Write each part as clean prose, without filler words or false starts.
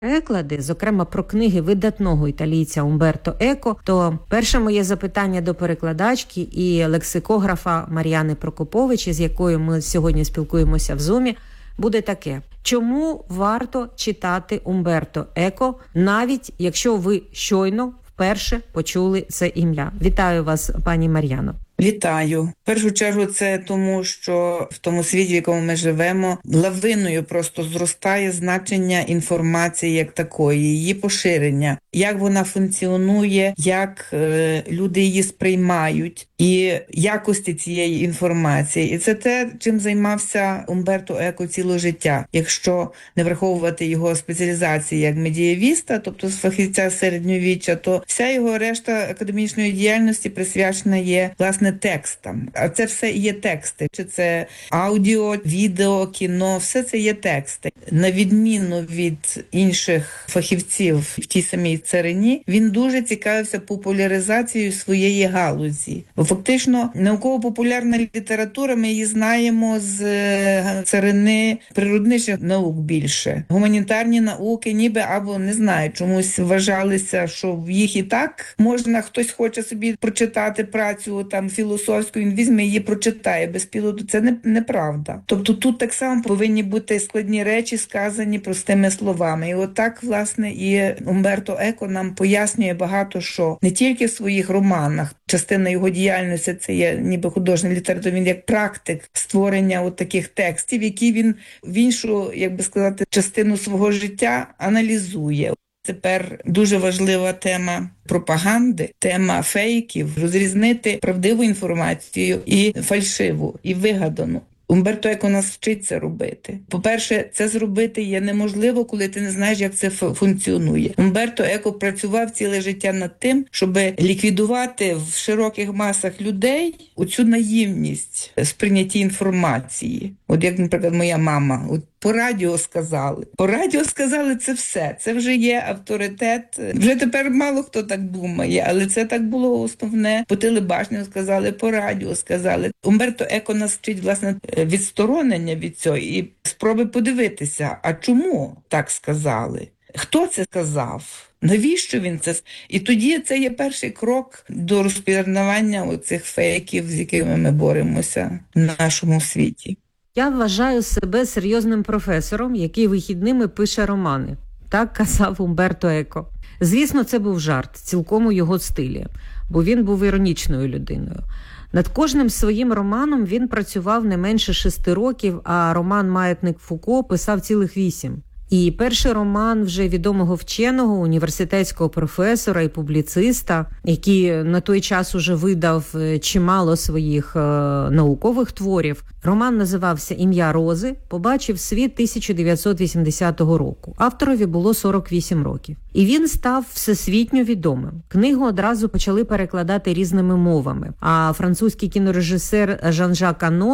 переклади, зокрема про книги видатного італійця Умберто Еко, то перше моє запитання до перекладачки і лексикографа Мар'яни Прокопович, з якою ми сьогодні спілкуємося в Зумі, буде таке. Чому варто читати Умберто Еко, навіть якщо ви щойно вперше почули це ім'я? Вітаю вас, пані Мар'яно. Вітаю. В першу чергу це тому, що в тому світі, в якому ми живемо, лавиною просто зростає значення інформації як такої, її поширення, як вона функціонує, як люди її сприймають і якості цієї інформації. І це те, чим займався Умберто Еко ціле життя. Якщо не враховувати його спеціалізації як медієвіста, тобто фахівця середньовіччя, то вся його решта академічної діяльності присвячена є, власне, текстам. А це все є тексти. Чи це аудіо, відео, кіно, все це є тексти. На відміну від інших фахівців в тій самій царині, він дуже цікавився популяризацією своєї галузі. Бо фактично науково-популярна література, ми її знаємо з царини природничих наук більше. Гуманітарні науки ніби або, не знаю, чомусь вважалися, що в їх і так можна, хтось хоче собі прочитати працю там філософську, він візьме її, прочитає без пілоту. Це неправда. Тобто тут так само повинні бути складні речі, сказані простими словами. І отак, власне, і Умберто Еко нам пояснює багато що. Не тільки в своїх романах. Частина його діяльності – це є ніби художня література. Він як практик створення от таких текстів, які він в іншу, як би сказати, частину свого життя аналізує. Тепер дуже важлива тема пропаганди, тема фейків, розрізнити правдиву інформацію і фальшиву, і вигадану. Умберто Еко нас вчить це робити. По-перше, це зробити є неможливо, коли ти не знаєш, як це функціонує. Умберто Еко працював ціле життя над тим, щоб ліквідувати в широких масах людей оцю наївність сприйняття інформації. От як, наприклад, моя мама. От по радіо сказали. По радіо сказали, це все. Це вже є авторитет. Вже тепер мало хто так думає, але це так було основне. По телебаченню сказали, по радіо сказали. Умберто Еко нас вчить, власне, відсторонення від цього і спроби подивитися, а чому так сказали? Хто це сказав? Навіщо він це? І тоді це є перший крок до розпізнавання оцих фейків, з якими ми боремося в нашому світі. Я вважаю себе серйозним професором, який вихідними пише романи. Так казав Умберто Еко. Звісно, це був жарт, цілком у його стилі, бо він був іронічною людиною. Над кожним своїм романом він працював не менше 6 років, а роман «Маятник Фуко» писав цілих 8. І перший роман вже відомого вченого, університетського професора і публіциста, який на той час уже видав чимало своїх наукових творів, роман називався «Ім'я Рози», побачив світ 1980 року. Авторові було 48 років. І він став всесвітньо відомим. Книгу одразу почали перекладати різними мовами. А французький кінорежисер Жан-Жак Ано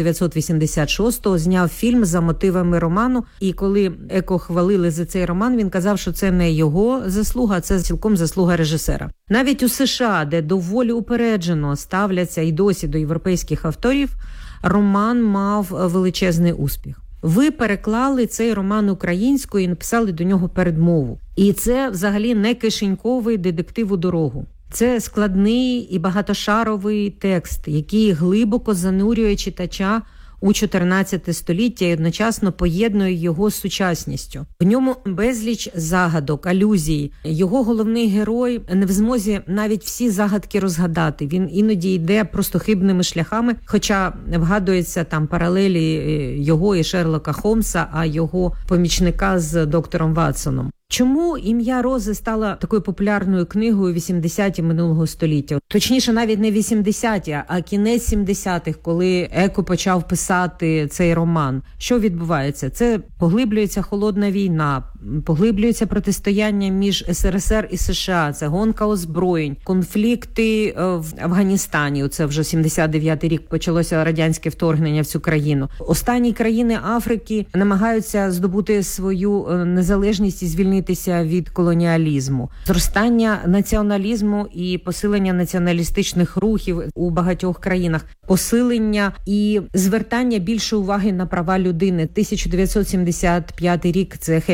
1986-го зняв фільм за мотивами роману. І коли Еко хвалили за цей роман, він казав, що це не його заслуга, це цілком заслуга режисера. Навіть у США, де доволі упереджено ставляться і досі до європейських авторів, роман мав величезний успіх. Ви переклали цей роман українською і написали до нього передмову. І це взагалі не кишеньковий детектив у дорогу. Це складний і багатошаровий текст, який глибоко занурює читача у 14 століття і одночасно поєднує його з сучасністю. В ньому безліч загадок, алюзій. Його головний герой не в змозі навіть всі загадки розгадати. Він іноді йде просто хибними шляхами, хоча вгадується там паралелі його і Шерлока Холмса, а його помічника з доктором Ватсоном. Чому «Ім'я Рози» стала такою популярною книгою в 80-ті минулого століття? Точніше, навіть не 80-ті, а кінець 70-х, коли Еко почав писати цей роман. Що відбувається? Це поглиблюється холодна війна, поглиблюється протистояння між СРСР і США, це гонка озброєнь, конфлікти в Афганістані. Це вже 79-й рік почалося радянське вторгнення в цю країну. Останні країни Африки намагаються здобути свою незалежність і звільнитися від колоніалізму. Зростання націоналізму і посилення націоналістичних рухів у багатьох країнах. Посилення і звертання більше уваги на права людини. 1975 рік – це Хельсінська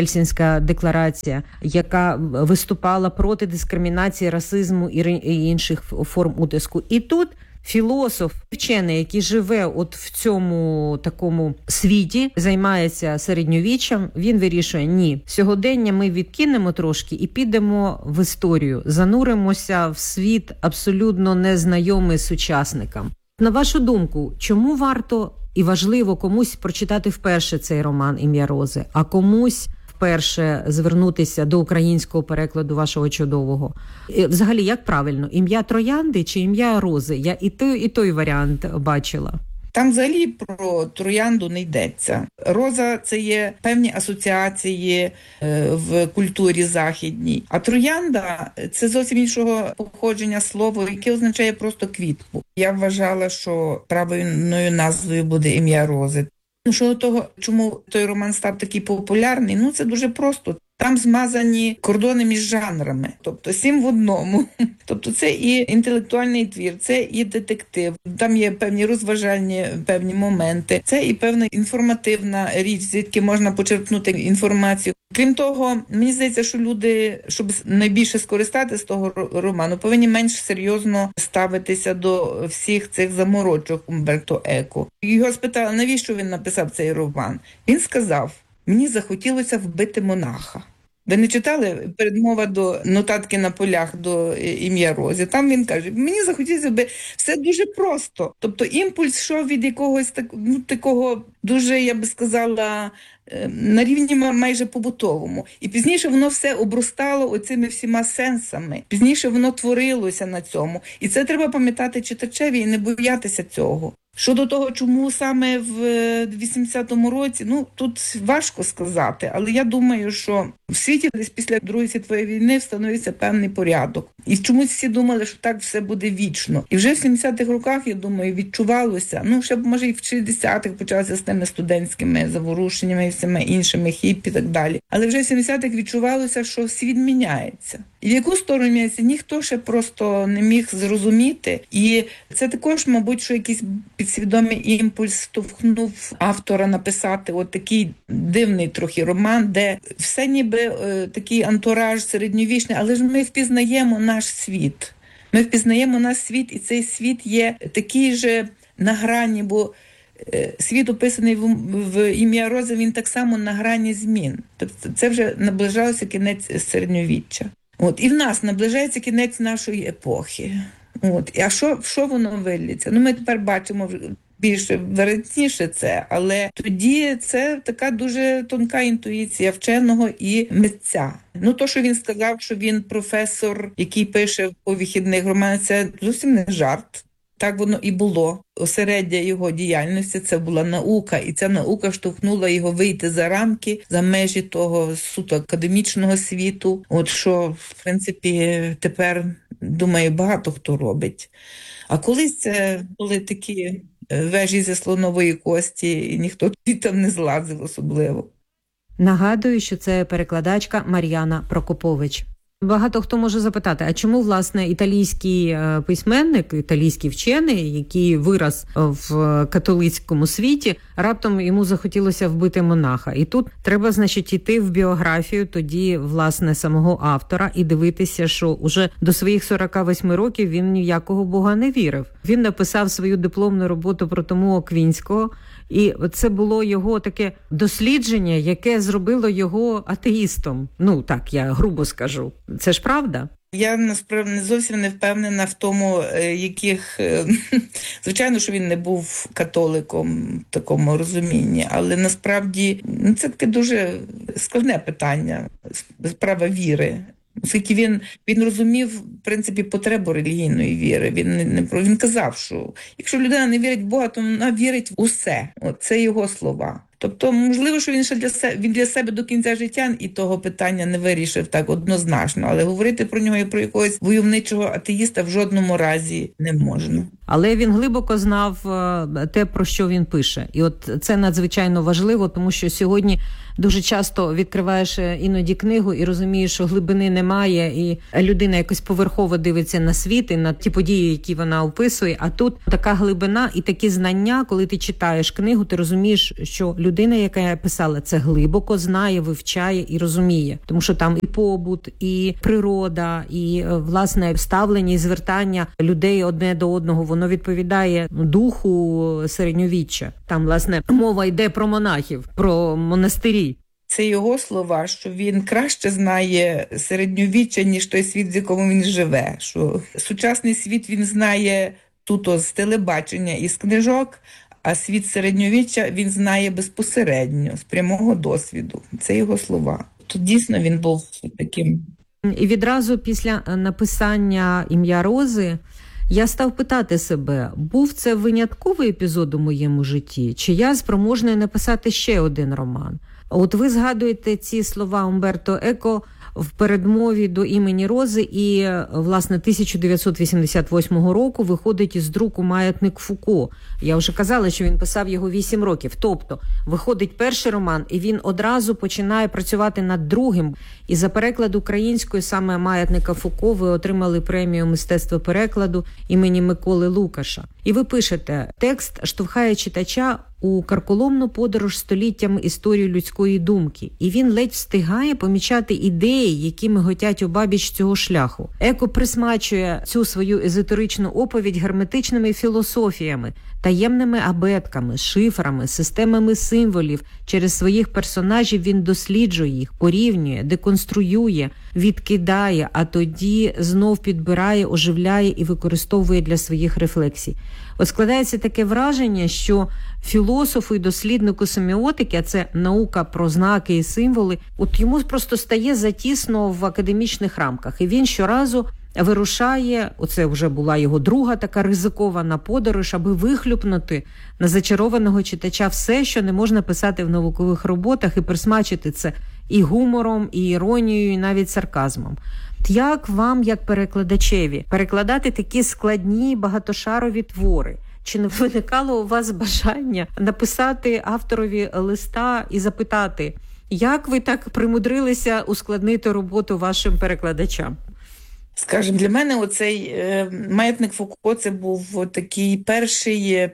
Будапештська декларація, яка виступала проти дискримінації, расизму і інших форм утиску. І тут філософ, вчений, який живе от в цьому такому світі, займається середньовіччям, він вирішує: ні, сьогодення ми відкинемо трошки і підемо в історію, зануримося в світ абсолютно незнайомий сучасникам. На вашу думку, чому варто і важливо комусь прочитати вперше цей роман «Ім'я Рози», а комусь вперше звернутися до українського перекладу вашого чудового? Взагалі, як правильно, ім'я Троянди чи ім'я Рози? Я і той варіант бачила. Там взагалі про троянду не йдеться. Роза – це є певні асоціації в культурі західній. А троянда – це зовсім іншого походження слово, яке означає просто квітку. Я вважала, що правильною назвою буде «Ім'я Рози». Щодо того, чому той роман став такий популярний, це дуже просто. Там змазані кордони між жанрами, тобто 7 в одному. Тобто це і інтелектуальний твір, це і детектив, там є певні розважальні певні моменти, це і певна інформативна річ, звідки можна почерпнути інформацію. Крім того, мені здається, що люди, щоб найбільше скористатися з того роману, повинні менш серйозно ставитися до всіх цих заморочок Умберто Еко. Його спитали, навіщо він написав цей роман. Він сказав: мені захотілося вбити монаха. Ви не читали передмова до нотатки на полях до «Ім'я Розі»? Там він каже: мені захотілося вбити. Все дуже просто. Тобто імпульс йшов від якогось такого дуже, я би сказала, на рівні майже побутовому. І пізніше воно все обростало оцими всіма сенсами. Пізніше воно творилося на цьому. І це треба пам'ятати читачеві і не боятися цього. Щодо того, чому саме в 80-му році, тут важко сказати, але я думаю, що в світі десь після Другої світової війни встановився певний порядок. І чомусь всі думали, що так все буде вічно. І вже в 70-х роках, я думаю, відчувалося, ще може і в 60-х почалося з тими студентськими заворушеннями і всіми іншими, хіппі і так далі. Але вже в 70-х відчувалося, що світ міняється. І в яку сторону міняється, ніхто ще просто не міг зрозуміти. І це також, мабуть, що якийсь підсвідомий імпульс штовхнув автора написати от такий дивний трохи роман, де все ніби такий антураж середньовічний, але ж ми впізнаємо наш світ. Ми впізнаємо наш світ, і цей світ є такий же на грані, бо світ, описаний в «Ім'я Рози», він так само на грані змін. Тобто це вже наближався кінець середньовіччя. І в нас наближається кінець нашої епохи. А що воно виліться? Ми тепер бачимо більше вероятніше це, але тоді це така дуже тонка інтуїція вченого і митця. То, що він сказав, що він професор, який пише по вихідних романах, це зовсім не жарт. Так воно і було. Осереддя його діяльності – це була наука, і ця наука штовхнула його вийти за рамки, за межі того суто академічного світу. Що, в принципі, тепер, думаю, багато хто робить. А колись це були такі вежі зі слонової кості, і ніхто там не злазив особливо. Нагадую, що це перекладачка Мар'яна Прокопович. Багато хто може запитати, а чому, власне, італійський письменник, італійський вчений, який вирос в католицькому світі, раптом йому захотілося вбити монаха. І тут треба, йти в біографію тоді, власне, самого автора і дивитися, що уже до своїх 48 років він ні в якого Бога не вірив. Він написав свою дипломну роботу про Тому Аквінського, і це було його таке дослідження, яке зробило його атеїстом. Так, я грубо скажу. Це ж правда? Я, насправді, не зовсім не впевнена в тому, яких... Звичайно, що він не був католиком в такому розумінні, але насправді це таке дуже складне питання, справа віри. Оскільки він розумів, в принципі, потребу релігійної віри. Він казав, що якщо людина не вірить в Бога, то вона вірить в усе. Це його слова. Тобто, можливо, що він для себе до кінця життя і того питання не вирішив так однозначно, але говорити про нього і про якогось войовничого атеїста в жодному разі не можна. Але він глибоко знав те, про що він пише. І це надзвичайно важливо, тому що сьогодні дуже часто відкриваєш іноді книгу і розумієш, що глибини немає, і людина якось поверхово дивиться на світ і на ті події, які вона описує. А тут така глибина і такі знання, коли ти читаєш книгу, ти розумієш, що людина, яка писала це, глибоко знає, вивчає і розуміє. Тому що там і побут, і природа, і, власне, ставлення і звертання людей одне до одного, воно відповідає духу середньовіччя. Там, власне, мова йде про монахів, про монастирі. Це його слова, що він краще знає середньовіччя, ніж той світ, в якому він живе. Що сучасний світ він знає туто з телебачення і з книжок, а світ середньовіччя він знає безпосередньо, з прямого досвіду. Це його слова. То дійсно він був таким. І відразу після написання «Ім'я Рози» я став питати себе, був це винятковий епізод у моєму житті, чи я спроможна написати ще один роман? От ви згадуєте ці слова Умберто Еко в передмові до «Імені Рози», і, власне, 1988 року виходить із друку «Маятник Фуко». Я вже казала, що він писав його 8 років. Тобто, виходить перший роман, і він одразу починає працювати над другим. І за переклад українською саме «Маятника Фуко» ви отримали премію мистецтва перекладу імені Миколи Лукаша. І ви пишете, текст штовхає читача у карколомну подорож століттями історії людської думки. І він ледь встигає помічати ідеї, які миготять обабіч цього шляху. Еко присмачує цю свою езотеричну оповідь герметичними філософіями, таємними абетками, шифрами, системами символів. Через своїх персонажів він досліджує їх, порівнює, деконструює, відкидає, а тоді знов підбирає, оживляє і використовує для своїх рефлексій. От складається таке враження, що філософу і досліднику семіотики, а це наука про знаки і символи, от йому просто стає затісно в академічних рамках. І він щоразу вирушає, оце вже була його друга така ризикована подорож, аби вихлюпнути на зачарованого читача все, що не можна писати в наукових роботах, і присмачити це і гумором, і іронією, і навіть сарказмом. Як вам, як перекладачеві, перекладати такі складні багатошарові твори? Чи не виникало у вас бажання написати авторові листа і запитати, як ви так примудрилися ускладнити роботу вашим перекладачам? Скажімо, для мене оцей «Маятник Фуко» це був такий перший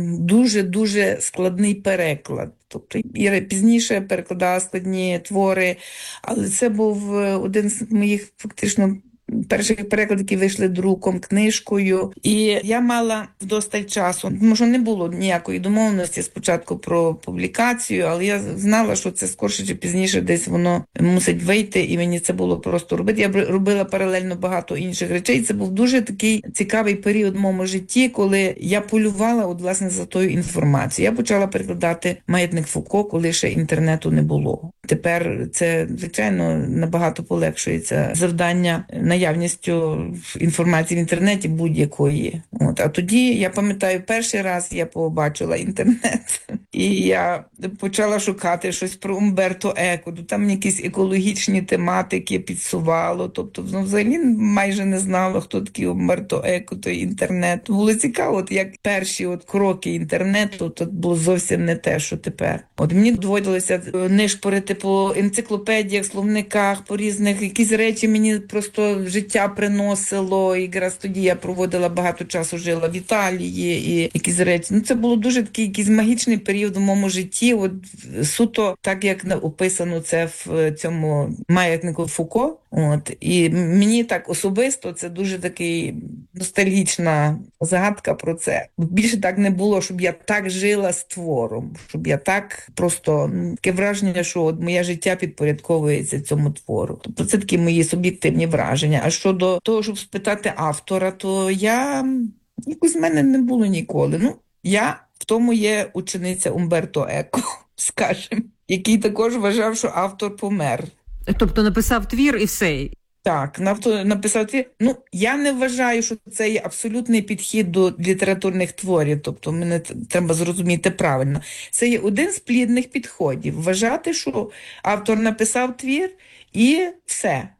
дуже-дуже складний переклад. Тобто я пізніше перекладала складні твори, але це був один з моїх фактично перших перекладів, які вийшли друком, книжкою. І я мала вдосталь часу, тому що не було ніякої домовленості спочатку про публікацію, але я знала, що це скорше чи пізніше десь воно мусить вийти, і мені це було просто робити. Я робила паралельно багато інших речей. Це був дуже такий цікавий період в моєму житті, коли я полювала от, власне, за тою інформацією. Я почала перекладати «Маятник Фуко», коли ще інтернету не було. Тепер це, звичайно, набагато полегшується завдання наявністю інформації в інтернеті будь-якої. От. А тоді, я пам'ятаю, перший раз я побачила інтернет, і я почала шукати щось про Умберто Еко, там якісь екологічні тематики підсувало, тобто взагалі майже не знала, хто такий Умберто Еко, той інтернет. Було цікаво, от як перші кроки інтернету, то було зовсім не те, що тепер. От мені доводилося нишпорити по енциклопедіях, словниках, по різних, якісь речі мені просто життя приносило, і якраз тоді я проводила багато часу, жила в Італії, і якісь речі. Це було дуже такий якийсь магічний період в моєму житті, от суто так, як описано це в цьому «Маятнику Фуко». От. І мені так особисто це дуже такий ностальгічна згадка про це. Більше так не було, щоб я так жила з твором, щоб я так просто, таке враження, що от моє життя підпорядковується цьому твору. Тобто це такі мої суб'єктивні враження. А щодо того, щоб спитати автора, то якось в мене не було ніколи. Я в тому є учениця Умберто Еко, скажімо, який також вважав, що автор помер. Тобто написав твір і все? Так, написав твір. Я не вважаю, що це є абсолютний підхід до літературних творів, тобто мене треба зрозуміти правильно. Це є один з плідних підходів. Вважати, що автор написав твір і все.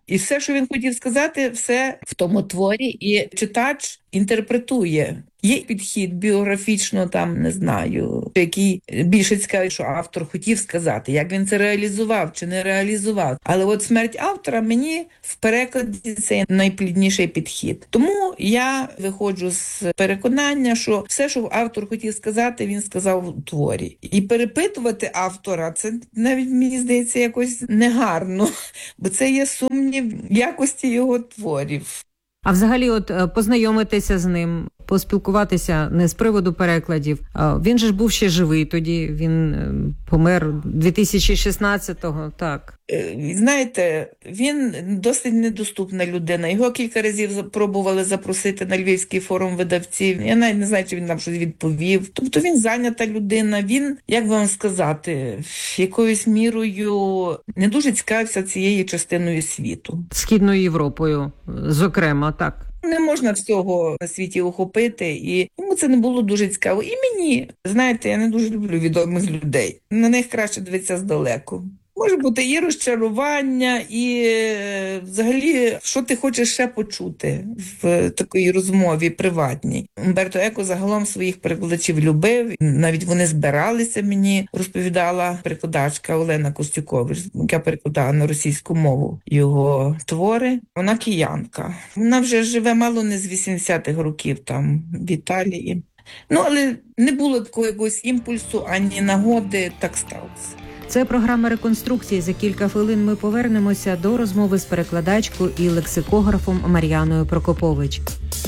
І все, що він хотів сказати, все в тому творі, і читач інтерпретує. Є підхід біографічно, там, не знаю, який більше цікавий, що автор хотів сказати, як він це реалізував чи не реалізував. Але от смерть автора мені в перекладі це найплідніший підхід. Тому я виходжу з переконання, що все, що автор хотів сказати, він сказав у творі. І перепитувати автора, це навіть, мені здається, якось негарно, бо це є сумнів якості його творів. А взагалі, от познайомитися з ним, поспілкуватися не з приводу перекладів. Він же ж був ще живий тоді, він помер 2016-го, так. Знаєте, він досить недоступна людина. Його кілька разів пробували запросити на Львівський форум видавців. Я навіть не знаю, чи він нам щось відповів. Тобто він зайнята людина. Він, як вам сказати, якоюсь мірою не дуже цікавився цією частиною світу. Східною Європою, зокрема, так. Не можна всього на світі охопити, і йому це не було дуже цікаво. І мені, знаєте, я не дуже люблю відомих людей. На них краще дивитися здалеку. Може бути і розчарування, і взагалі, що ти хочеш ще почути в такій розмові приватній. Умберто Еко загалом своїх перекладачів любив, навіть вони збиралися, мені розповідала перекладачка Олена Костюкович, яка перекладала на російську мову його твори. Вона киянка. Вона вже живе мало не з 80-х років там в Італії. Але не було такого якогось імпульсу, ані нагоди, так сталося. Це програма «Реконструкції». За кілька хвилин ми повернемося до розмови з перекладачкою і лексикографом Мар'яною Прокопович.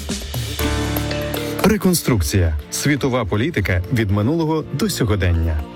Реконструкція. Світова політика від минулого до сьогодення.